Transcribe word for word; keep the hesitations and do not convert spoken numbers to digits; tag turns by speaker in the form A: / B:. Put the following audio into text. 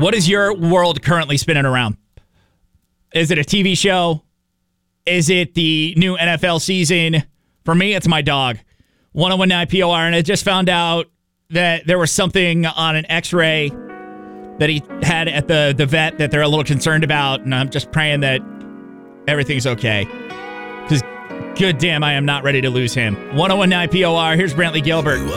A: What is your world currently spinning around? Is it a T V show? Is it the new N F L season? For me, it's my dog. one oh one nine P O R, and I just found out that there was something on an x-ray that he had at the, the vet that they're a little concerned about, and I'm just praying that everything's okay. Because, good damn, I am not ready to lose him. one oh one nine P O R, here's Brantley Gilbert.